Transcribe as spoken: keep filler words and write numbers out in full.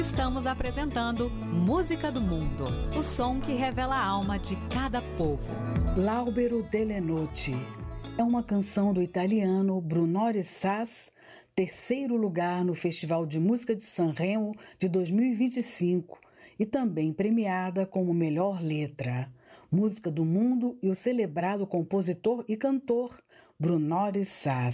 Estamos apresentando Música do Mundo, o som que revela a alma de cada povo. L'Albero delle Notti é uma canção do italiano Brunore Sass, terceiro lugar no Festival de Música de Sanremo de dois mil e vinte e cinco e também premiada como melhor letra. Música do Mundo e o celebrado compositor e cantor Brunore Sass.